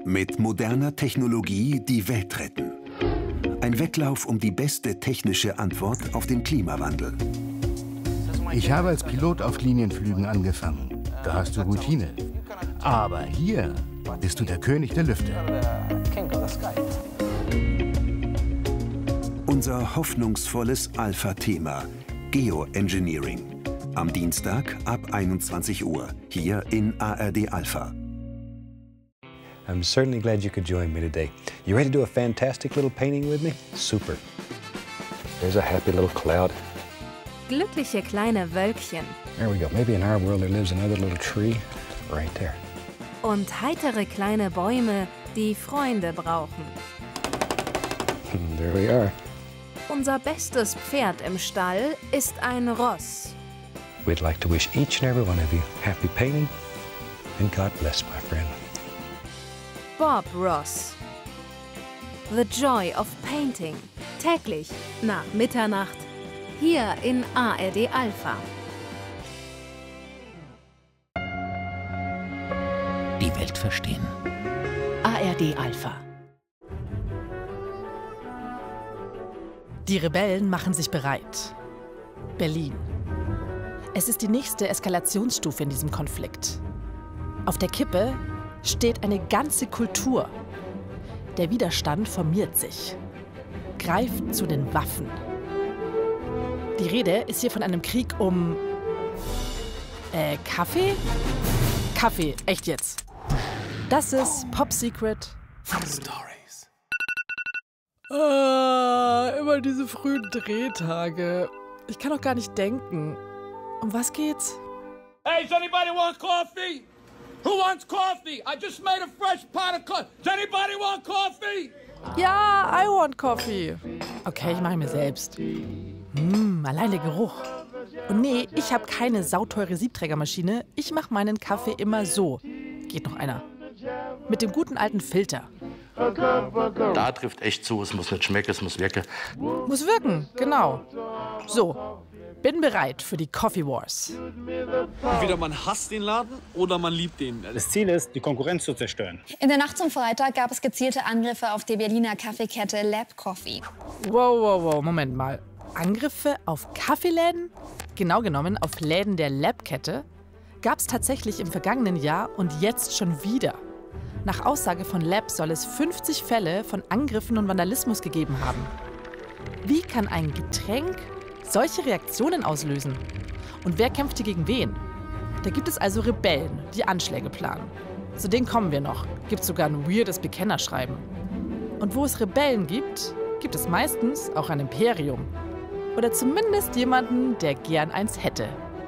Mit moderner Technologie die Welt retten. Ein Wettlauf um die beste technische Antwort auf den Klimawandel. Ich habe als Pilot auf Linienflügen angefangen. Da hast du Routine. Aber hier bist du der König der Lüfte. Unser hoffnungsvolles Alpha-Thema Geoengineering. Am Dienstag ab 21 Uhr hier in ARD Alpha. I'm certainly glad you could join me today. You ready to do a fantastic little painting with me? Super. There's a happy little cloud. Glückliche kleine Wölkchen. There we go. Maybe in our world there lives another little tree right there. Und heitere kleine Bäume, die Freunde brauchen. There we are. Unser bestes Pferd im Stall ist ein Ross. We'd like to wish each and every one of you happy painting and God bless, my friend. Bob Ross. The Joy of Painting. Täglich nach Mitternacht. Hier in ARD Alpha. Die Welt verstehen. ARD Alpha. Die Rebellen machen sich bereit. Berlin. Es ist die nächste Eskalationsstufe in diesem Konflikt. Auf der Kippe steht eine ganze Kultur. Der Widerstand formiert sich. Greift zu den Waffen. Die Rede ist hier von einem Krieg um... Kaffee? Kaffee, echt jetzt. Das ist Pop Secret. Stories. Immer diese frühen Drehtage. Ich kann doch gar nicht denken. Um was geht's? Hey, does anybody want coffee? Who wants coffee? I just made a fresh pot of coffee. Does anybody want coffee? Ja, I want coffee. Okay, ich mache mir selbst. Allein der Geruch. Und nee, ich habe keine sauteure Siebträgermaschine. Ich mache meinen Kaffee immer so. Geht noch einer. Mit dem guten alten Filter. Da trifft echt zu, es muss nicht schmecken, es muss wirken. Muss wirken, genau. So, bin bereit für die Coffee Wars. Entweder man hasst den Laden oder man liebt ihn. Das Ziel ist, die Konkurrenz zu zerstören. In der Nacht zum Freitag gab es gezielte Angriffe auf die Berliner Kaffeekette Lab Coffee. Wow, Moment mal. Angriffe auf Kaffeeläden? Genau genommen auf Läden der Lab-Kette? Gab es tatsächlich im vergangenen Jahr und jetzt schon wieder. Nach Aussage von Lab soll es 50 Fälle von Angriffen und Vandalismus gegeben haben. Wie kann ein Getränk solche Reaktionen auslösen? Und wer kämpft hier gegen wen? Da gibt es also Rebellen, die Anschläge planen. Zu denen kommen wir noch. Gibt sogar ein weirdes Bekennerschreiben. Und wo es Rebellen gibt, gibt es meistens auch ein Imperium. Oder zumindest jemanden, der gern eins hätte.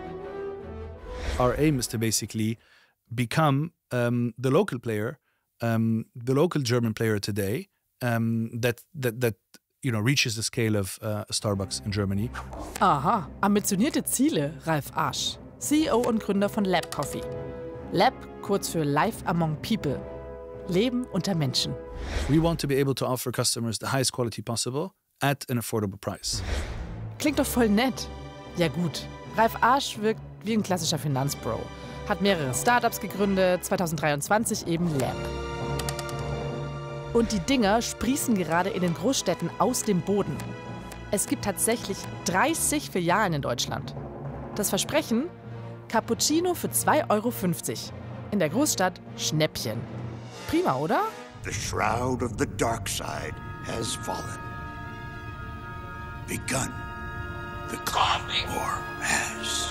Our aim is to basically become the local player, the local German player today, that reaches the scale of Starbucks in Germany. Aha, ambitionierte Ziele, Ralf Asch, CEO und Gründer von Lab Coffee. Lab, kurz für Life Among People. Leben unter Menschen. We want to be able to offer customers the highest quality possible at an affordable price. Klingt doch voll nett. Ja gut, Ralf Asch wirkt wie ein klassischer Finanzbro. Hat mehrere Startups gegründet, 2023 eben Lab. Und die Dinger sprießen gerade in den Großstädten aus dem Boden. Es gibt tatsächlich 30 Filialen in Deutschland. Das Versprechen? Cappuccino für 2,50 €. In der Großstadt Schnäppchen. Prima, oder? The shroud of the dark side has fallen. Begun. The coffee war has.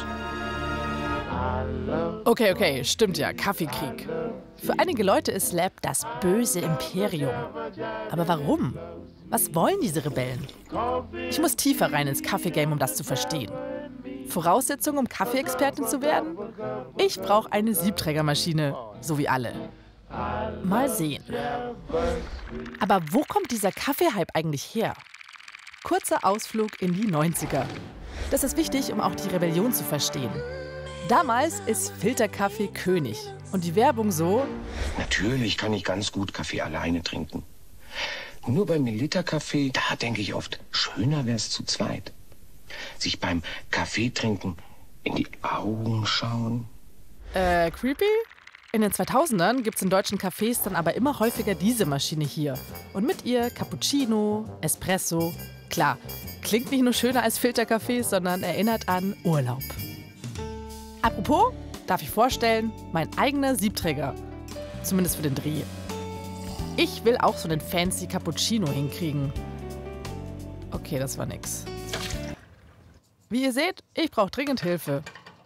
Okay, stimmt ja, Kaffeekrieg. Für einige Leute ist Lab das böse Imperium. Aber warum? Was wollen diese Rebellen? Ich muss tiefer rein ins Kaffeegame, um das zu verstehen. Voraussetzung, um Kaffeeexpertin zu werden? Ich brauche eine Siebträgermaschine, so wie alle. Mal sehen. Aber wo kommt dieser Kaffeehype eigentlich her? Kurzer Ausflug in die 90er. Das ist wichtig, um auch die Rebellion zu verstehen. Damals ist Filterkaffee König. Und die Werbung so: Natürlich kann ich ganz gut Kaffee alleine trinken. Nur beim Literkaffee, da denke ich oft, schöner wär's zu zweit. Sich beim Kaffee trinken in die Augen schauen. Creepy? In den 2000ern gibt es in deutschen Cafés dann aber immer häufiger diese Maschine hier. Und mit ihr Cappuccino, Espresso. Klar, klingt nicht nur schöner als Filterkaffee, sondern erinnert an Urlaub. Apropos, darf ich vorstellen, mein eigener Siebträger. Zumindest für den Dreh. Ich will auch so einen fancy Cappuccino hinkriegen. Okay, das war nix. Wie ihr seht, ich brauche dringend Hilfe.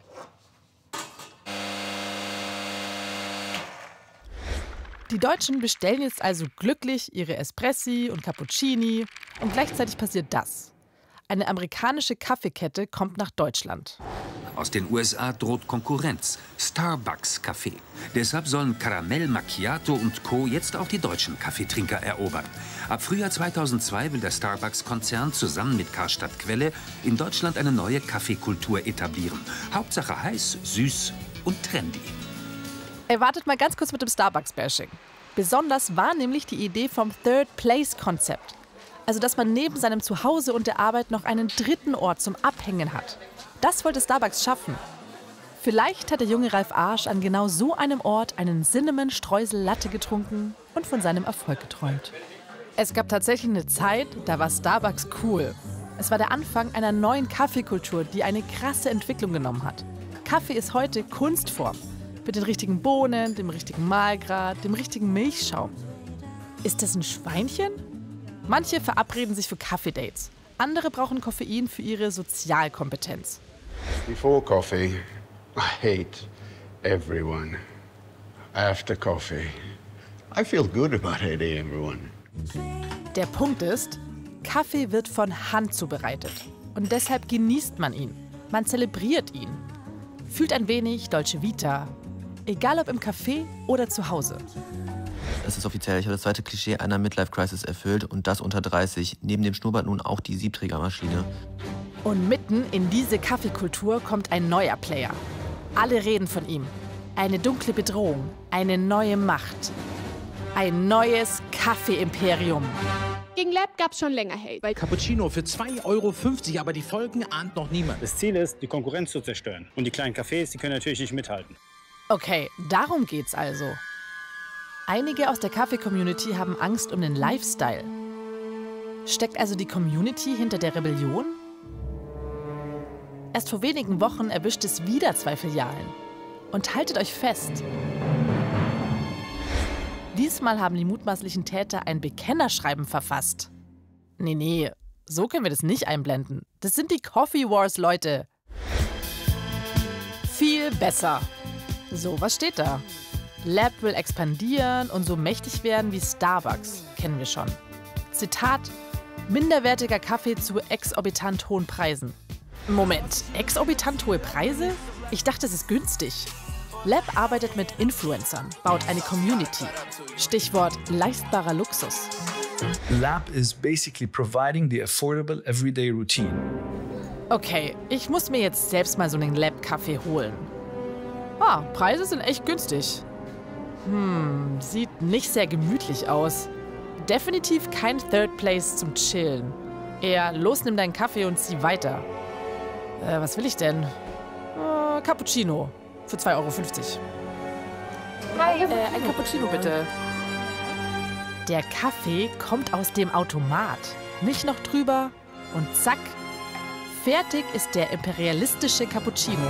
Die Deutschen bestellen jetzt also glücklich ihre Espressi und Cappuccini und gleichzeitig passiert das. Eine amerikanische Kaffeekette kommt nach Deutschland. Aus den USA droht Konkurrenz. Starbucks Kaffee. Deshalb sollen Karamell Macchiato und Co. jetzt auch die deutschen Kaffeetrinker erobern. Ab Frühjahr 2002 will der Starbucks-Konzern zusammen mit Karstadt Quelle in Deutschland eine neue Kaffeekultur etablieren. Hauptsache heiß, süß und trendy. Ey, wartet mal ganz kurz mit dem Starbucks-Bashing. Besonders war nämlich die Idee vom Third-Place-Konzept. Also, dass man neben seinem Zuhause und der Arbeit noch einen dritten Ort zum Abhängen hat. Das wollte Starbucks schaffen. Vielleicht hat der junge Ralf Arsch an genau so einem Ort einen Cinnamon-Streusel-Latte getrunken und von seinem Erfolg geträumt. Es gab tatsächlich eine Zeit, da war Starbucks cool. Es war der Anfang einer neuen Kaffeekultur, die eine krasse Entwicklung genommen hat. Kaffee ist heute Kunstform. Mit den richtigen Bohnen, dem richtigen Mahlgrad, dem richtigen Milchschaum. Ist das ein Schweinchen? Manche verabreden sich für Kaffeedates. Andere brauchen Koffein für ihre Sozialkompetenz. Before coffee, I hate everyone. After coffee, I feel good about hating everyone. Der Punkt ist, Kaffee wird von Hand zubereitet. Und deshalb genießt man ihn. Man zelebriert ihn. Fühlt ein wenig Dolce Vita. Egal ob im Café oder zu Hause. Das ist offiziell. Ich habe das zweite Klischee einer Midlife-Crisis erfüllt und das unter 30. Neben dem Schnurrbart nun auch die Siebträgermaschine. Und mitten in diese Kaffeekultur kommt ein neuer Player. Alle reden von ihm. Eine dunkle Bedrohung, eine neue Macht. Ein neues Kaffee-Imperium. Gegen Lab gab es schon länger Hate. Weil Cappuccino für 2,50 €, aber die Folgen ahnt noch niemand. Das Ziel ist, die Konkurrenz zu zerstören. Und die kleinen Cafés, die können natürlich nicht mithalten. Okay, darum geht's also. Einige aus der Kaffee-Community haben Angst um den Lifestyle. Steckt also die Community hinter der Rebellion? Erst vor wenigen Wochen erwischt es wieder 2 Filialen. Und haltet euch fest. Diesmal haben die mutmaßlichen Täter ein Bekennerschreiben verfasst. Nee, so können wir das nicht einblenden. Das sind die Coffee Wars, Leute. Viel besser. So, was steht da? Lab will expandieren und so mächtig werden wie Starbucks. Kennen wir schon. Zitat: minderwertiger Kaffee zu exorbitant hohen Preisen. Moment, exorbitant hohe Preise? Ich dachte, es ist günstig. Lab arbeitet mit Influencern, baut eine Community. Stichwort leistbarer Luxus. Lab is basically providing the affordable everyday routine. Okay, ich muss mir jetzt selbst mal so einen Lab-Kaffee holen. Preise sind echt günstig. Sieht nicht sehr gemütlich aus. Definitiv kein Third Place zum Chillen. Eher los, nimm deinen Kaffee und zieh weiter. Was will ich denn? Cappuccino. Für 2,50 €. Ein Cappuccino bitte. Der Kaffee kommt aus dem Automat. Milch noch drüber und zack. Fertig ist der imperialistische Cappuccino.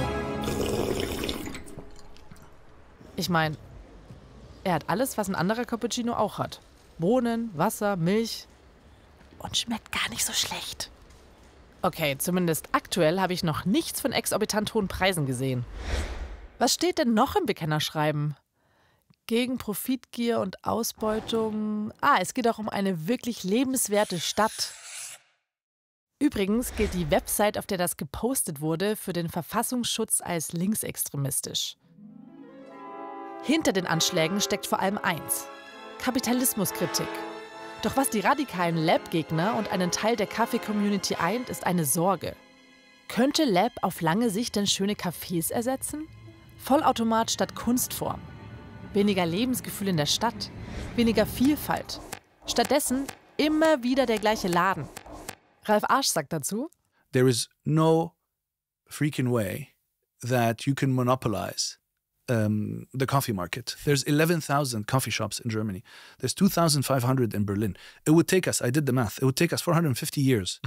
Ich meine, er hat alles, was ein anderer Cappuccino auch hat. Bohnen, Wasser, Milch und schmeckt gar nicht so schlecht. Okay, zumindest aktuell habe ich noch nichts von exorbitant hohen Preisen gesehen. Was steht denn noch im Bekennerschreiben? Gegen Profitgier und Ausbeutung. Es geht auch um eine wirklich lebenswerte Stadt. Übrigens gilt die Website, auf der das gepostet wurde, für den Verfassungsschutz als linksextremistisch. Hinter den Anschlägen steckt vor allem eins: Kapitalismuskritik. Doch was die radikalen Lab-Gegner und einen Teil der Kaffee-Community eint, ist eine Sorge. Könnte Lab auf lange Sicht denn schöne Cafés ersetzen? Vollautomat statt Kunstform. Weniger Lebensgefühl in der Stadt. Weniger Vielfalt. Stattdessen immer wieder der gleiche Laden. Ralf Arsch sagt dazu: There is no freaking way that you can monopolize the coffee market. There's 11,000 coffee shops in Germany. There's 2,500 in Berlin. It would take us, I did the math, it would take us 450 years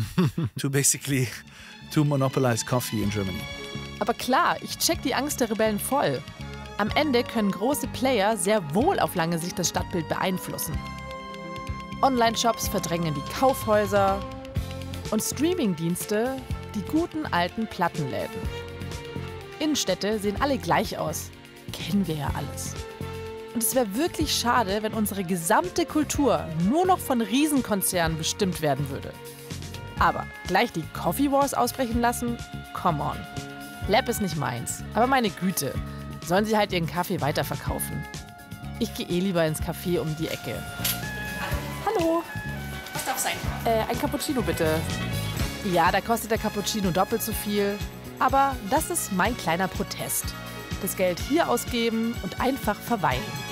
to monopolize coffee in Germany. Aber klar, ich check die Angst der Rebellen voll. Am Ende können große Player sehr wohl auf lange Sicht das Stadtbild beeinflussen. Online-Shops verdrängen die Kaufhäuser und Streaming-Dienste die guten alten Plattenläden. Innenstädte sehen alle gleich aus. Kennen wir ja alles. Und es wäre wirklich schade, wenn unsere gesamte Kultur nur noch von Riesenkonzernen bestimmt werden würde. Aber gleich die Coffee Wars ausbrechen lassen? Come on. Lab ist nicht meins, aber meine Güte, sollen sie halt ihren Kaffee weiterverkaufen. Ich gehe lieber ins Café um die Ecke. Hallo. Was darf sein? Ein Cappuccino bitte. Ja, da kostet der Cappuccino doppelt so viel. Aber das ist mein kleiner Protest. Das Geld hier ausgeben und einfach verweilen.